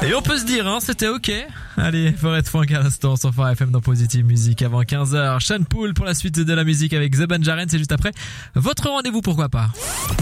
Et on peut se dire, hein, c'était ok. Allez, Forest Frank à l'instant sur Phare FM dans Positive Music avant 15h. Sean Paul pour la suite de la musique avec The Banjaren, c'est juste après votre rendez-vous, pourquoi pas.